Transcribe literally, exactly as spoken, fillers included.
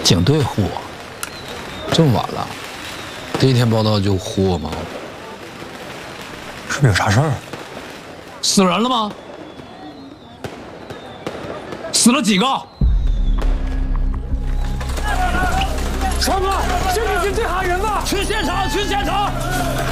警队呼我，这么晚了，第一天报道就呼我吗？ 是不是有啥事儿？ 死人了吗？死了几个？ 川哥，这里警队喊人了， 去现场，去现场！